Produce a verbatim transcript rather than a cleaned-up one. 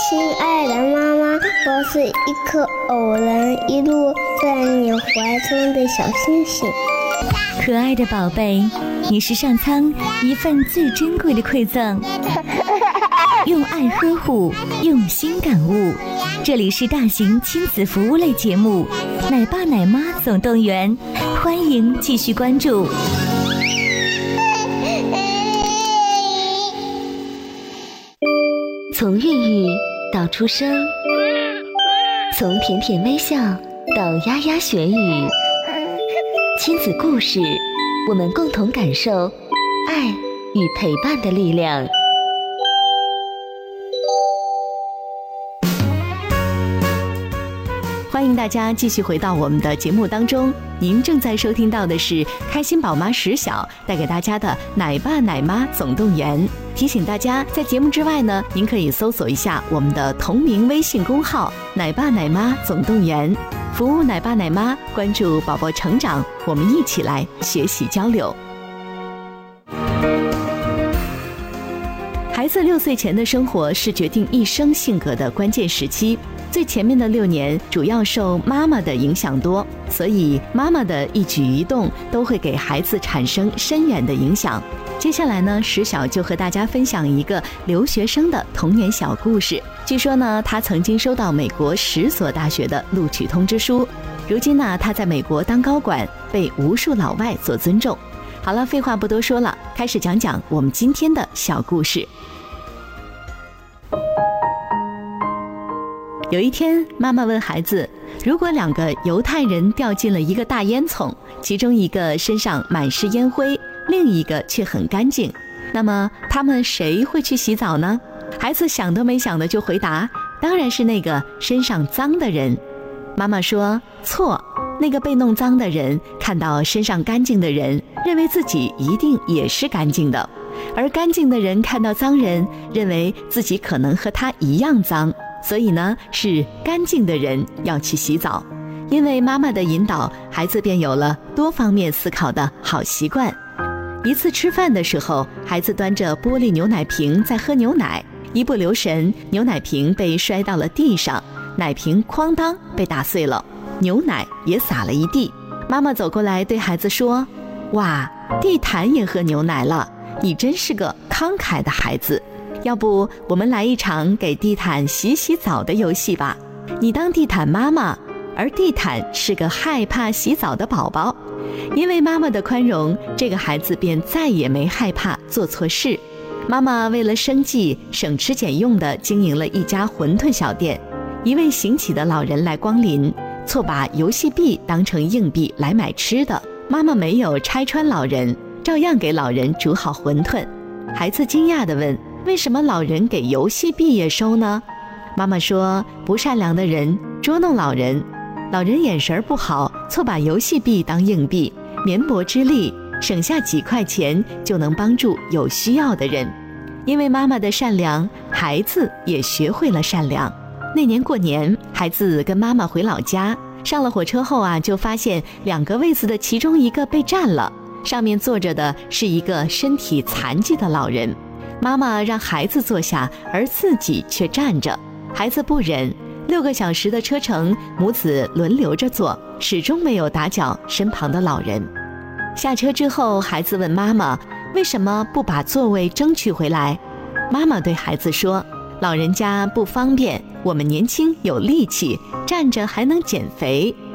亲爱的妈妈，我是一颗偶然一路在你怀中的小星星。 可爱的宝贝，你是上苍一份最珍贵的馈赠，用爱呵护，用心感悟。这里是大型亲子服务类节目《奶爸奶妈总动员》，欢迎继续关注。从孕育到出生，从甜甜微笑到牙牙学语，亲子故事，我们共同感受爱与陪伴的力量。 欢迎大家继续回到我们的节目当中，您正在收听到的是开心宝妈十小带给大家的奶爸奶妈总动员。提醒大家，在节目之外呢，您可以搜索一下我们的同名微信公号奶爸奶妈总动员，服务奶爸奶妈，关注宝宝成长，我们一起来学习交流。孩子六岁前的生活是决定一生性格的关键时期，最前面的六年主要受妈妈的影响多，所以妈妈的一举一动都会给孩子产生深远的影响。接下来呢，石小就和大家分享一个留学生的童年小故事。据说呢，他曾经收到美国十所大学的录取通知书，如今呢，他在美国当高管，被无数老外所尊重。好了，废话不多说了，开始讲讲我们今天的小故事。有一天，妈妈问孩子，如果两个犹太人掉进了一个大烟囱，其中一个身上满是烟灰，另一个却很干净，那么他们谁会去洗澡呢？孩子想都没想的就回答，当然是那个身上脏的人。妈妈说，错，那个被弄脏的人看到身上干净的人，认为自己一定也是干净的，而干净的人看到脏人，认为自己可能和他一样脏，所以呢，是干净的人要去洗澡。因为妈妈的引导，孩子便有了多方面思考的好习惯。一次吃饭的时候，孩子端着玻璃牛奶瓶在喝牛奶，一不留神，牛奶瓶被摔到了地上，奶瓶哐当被打碎了，牛奶也洒了一地。妈妈走过来对孩子说，哇，地毯也喝牛奶了，你真是个慷慨的孩子，要不我们来一场给地毯洗洗澡的游戏吧？你当地毯妈妈，而地毯是个害怕洗澡的宝宝。因为妈妈的宽容，这个孩子便再也没害怕做错事。妈妈为了生计，省吃俭用地经营了一家馄饨小店。一位行乞的老人来光临，错把游戏币当成硬币来买吃的。妈妈没有拆穿老人，照样给老人煮好馄饨。孩子惊讶地问，为什么老人给游戏币也收呢？妈妈说，不善良的人捉弄老人，老人眼神不好，错把游戏币当硬币，绵薄之力省下几块钱就能帮助有需要的人。因为妈妈的善良，孩子也学会了善良。那年过年，孩子跟妈妈回老家，上了火车后啊，就发现两个位子的其中一个被占了，上面坐着的是一个身体残疾的老人。妈妈让孩子坐下，而自己却站着。孩子不忍，六个小时的车程，母子轮流着坐，始终没有打搅身旁的老人。下车之后，孩子问妈妈，为什么不把座位争取回来？妈妈对孩子说，老人家不方便，我们年轻有力气，站着还能减肥，